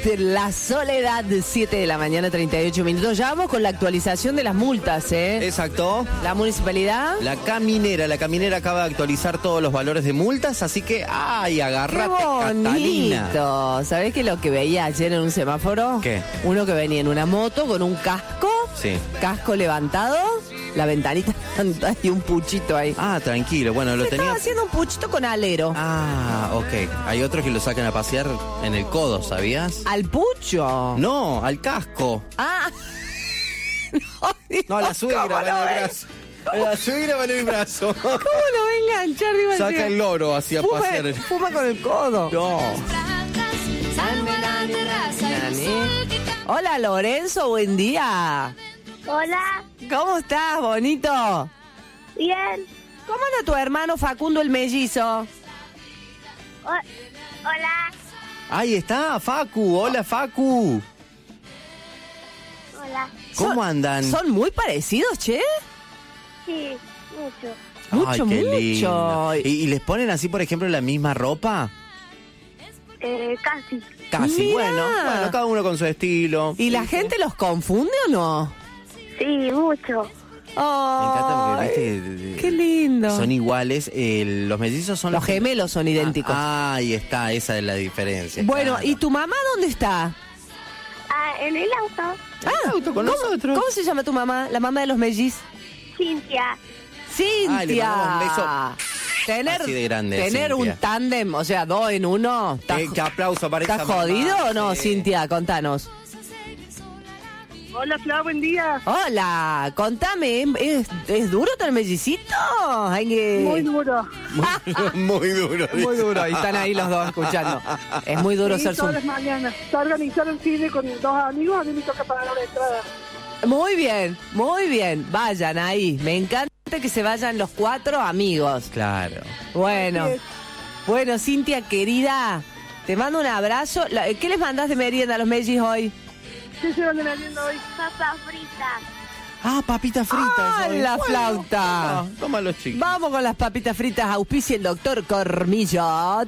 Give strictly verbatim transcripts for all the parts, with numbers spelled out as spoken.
La Soledad, siete de la mañana, treinta y ocho minutos. Ya vamos con la actualización de las multas, ¿eh? Exacto. La municipalidad. La caminera, la caminera acaba de actualizar todos los valores de multas, así que, ¡ay, agarrate, ¡Qué Catalina! bonito! ¿Sabés que lo que veía ayer en un semáforo? ¿Qué? Uno que venía en una moto con un casco. Sí. Casco levantado, la ventanita y un puchito ahí. Ah, tranquilo, bueno, lo Se tenía... estaba haciendo un puchito con alero. Ah, ok. Hay otros que lo sacan a pasear en el codo, ¿sabías? ¿Al pucho? No, al casco. Ah. No, Dios, No, a la suegra ¿cómo va en lo el ves? brazo. A la suegra va en el brazo. ¿Cómo lo va a enganchar? Digo, Saca así? el loro así a Fuma, pasear. fuma con el codo. No. Hola, Lorenzo, buen día. Hola, ¿Cómo estás, bonito? bien. ¿Cómo anda tu hermano Facundo el mellizo? O- hola, Ahí está, Facu. Hola, Facu. hola. ¿Cómo Son- andan? ¿Son muy parecidos, che? Sí, mucho. Mucho, Ay, qué mucho. lindo. ¿Y, y les ponen así, por ejemplo, la misma ropa? Eh, casi. Casi, Mirá. bueno, bueno, cada uno con su estilo. ¿Y la gente los confunde o no? Sí, mucho. Me encanta porque, Ay, viste, qué lindo. son iguales, eh, los mellizos son... Los gemelos son idénticos. Ah, ahí está, esa es la diferencia. Bueno, claro. ¿y tu mamá dónde está? Ah, en el auto, Ah, auto con ¿cómo, nosotros. ¿Cómo se llama tu mamá? La mamá de los melliz. Cintia. Cintia. Ay, le mandamos un beso Tener, así de grande, tener Cintia. un tándem, o sea, dos en uno. ¿Estás ¿Qué, qué aplauso para ¿estás esa mamá? jodido o no, Sí. Cintia? Contanos. Hola, Fla, buen día. Hola, contame, ¿es, es duro tener mellicito? Hay que... Muy duro. Muy duro. Muy duro, y están ahí los dos escuchando. Es muy duro Sí, ser su... todas las mañanas. Está organizado un cine con dos amigos, a mí me toca pagar la entrada. Muy bien, muy bien. Vayan ahí. Me encanta que se vayan los cuatro amigos. Claro. Bueno, Así es. bueno, Cintia, querida, te mando un abrazo. La- ¿Qué les mandás de merienda a los mellis hoy? ¿Qué se van a viendo hoy? Papas fritas. Ah, papita frita. ¡Ah, eso es. la Bueno, flauta! toma, toma los chicos. Vamos con las papitas fritas. Auspicia el doctor Cormillot.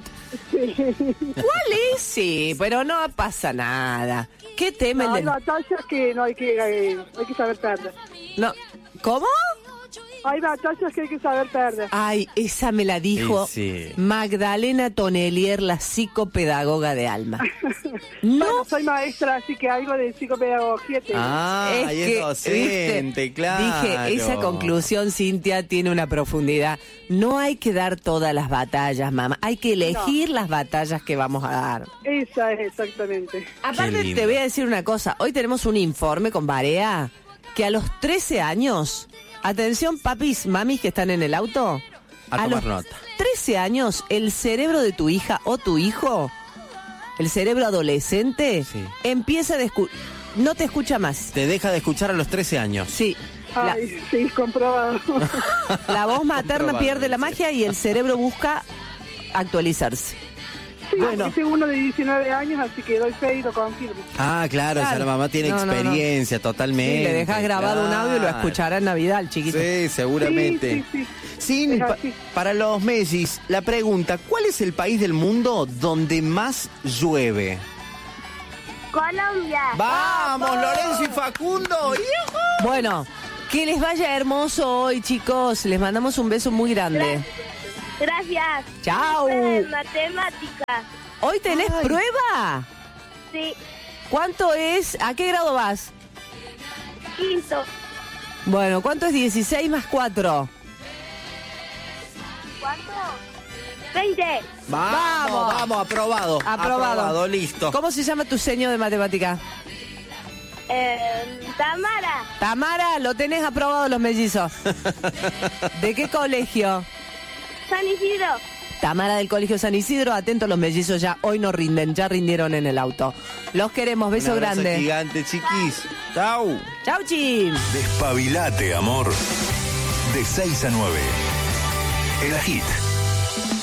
¿Cuál es? Sí, pero no pasa nada. ¿Qué tema No, el hay del... batallas que no hay que, eh, hay que saber perder. No. ¿Cómo? Hay batallas que hay que saber perder. Ay, esa me la dijo Sí, sí. Magdalena Tonelier, la psicopedagoga de Alma. No, Bueno, soy maestra, así que algo de psicopedagogía tengo. Ah, es ahí que, es docente, ¿viste? claro. Dije, esa conclusión, Cintia, tiene una profundidad. No hay que dar todas las batallas, mamá. Hay que elegir las batallas que vamos a dar. Esa es exactamente. Aparte, lindo. te voy a decir una cosa. Hoy tenemos un informe con Barea que a los trece años, atención papis, mamis que están en el auto, A tomar los nota. trece años, el cerebro de tu hija o tu hijo, el cerebro adolescente, Sí. empieza a escu- no te escucha más. Te deja de escuchar a los trece años. Sí. La, Ay, sí, comprobado. la voz materna Comprobado, pierde la sí. magia y el cerebro busca actualizarse. Sí, Bueno. tengo uno de diecinueve años, así que doy fe y lo confirmo. Ah, claro, Claro. ya la mamá tiene No, no, no. experiencia totalmente. Sí, le dejas grabado un audio y lo escuchará en Navidad el chiquito. Sí, seguramente. Sí, sí, sí. Sin, Es pa- así. para los Messis, la pregunta, ¿cuál es el país del mundo donde más llueve? Colombia. ¡Vamos, Lorenzo y Facundo! ¡Yujú! Bueno, que les vaya hermoso hoy, chicos. Les mandamos un beso muy grande. Gracias. Chao. De matemáticas. ¿Hoy tenés Ay. prueba? Sí, ¿Cuánto es? ¿A qué grado vas? quinto. Bueno, ¿cuánto es dieciséis más cuatro? ¿Cuánto? veinte. Vamos, Vamos. vamos, aprobado. Aprobado. listo. ¿Cómo se llama tu seño de matemática? Eh, Tamara. Tamara, lo tenés aprobado los mellizos. ¿De qué colegio? San Isidro. Tamara del Colegio San Isidro, atento, los mellizos ya hoy no rinden, ya rindieron en el auto. Los queremos, beso Un abrazo grande. gigante, chiquis. Chau. Chau, chi. Despabilate, amor. De seis a nueve. El Hit.